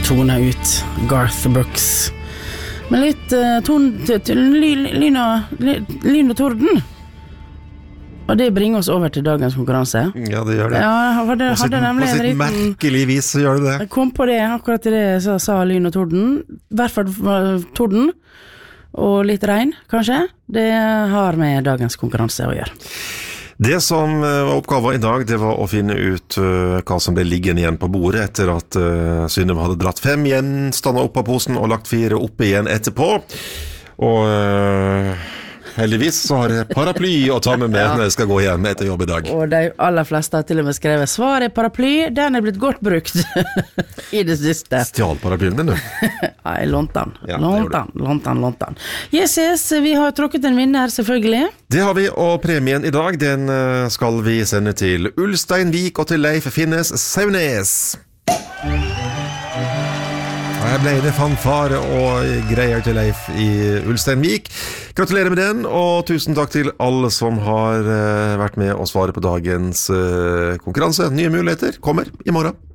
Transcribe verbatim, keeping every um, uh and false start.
tone ut Garth Brooks med litt uh, ton, t- t- lyn, lyn, og, lyn og torden. Og det bringer oss over til dagens konkurranse. Ja, det gjør det. Ja, hadde, på sitt, hadde nemlig på sitt en liten, merkelig vis så gjør det det. Jeg kom på det, akkurat i det så sa lyn og torden. I hvert fall uh, torden. Og litt regn, kanskje. Det har med dagens konkurranse å gjøre. Det som var oppgaven i dag, det var å finne ut uh, hva som ble liggende igjen på bordet etter at uh, Synnøve hadde dratt fem gjenstander opp av posen og lagt fire oppe igjen etterpå. Og uh, heldigvis så har jeg paraply å ta med meg når jeg skal gå hjem etter jobb i dag. Og de aller fleste har til og med skrevet svar er paraply, den er blitt godt brukt i det siste. Stjal paraplyen min, du. Ja, jeg lånte den. Ja, lånte den, lånte den, lånte den. Yes, yes, vi har tråkket en vinner, selvfølgelig. Det har vi, og premien i dag, den skal vi sende til Ulsteinvik og til Leif Finnes Saunes. Her ble det fanfare og greier til Leif i Ulsteinvik. Gratulerer med den, og tusen takk til alle som har vært med å svare på dagens konkurranse. Nye muligheter kommer i morgen.